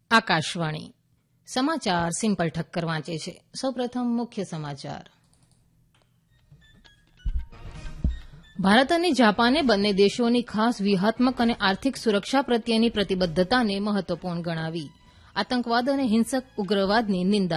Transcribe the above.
આકાશવાણી સમાચાર સિમ્પલ ઠક્કર વાંચે છે. સૌપ્રથમ મુખ્ય સમાચાર. ભારત અને જાપાને બંને દેશોની ખાસ વ્યૂહાત્મક અને આર્થિક સુરક્ષા પ્રત્યેની પ્રતિબદ્ધતાને મહત્વપૂર્ણ ગણાવી આતંકવાદ અને હિંસક ઉગ્રવાદની નિંદા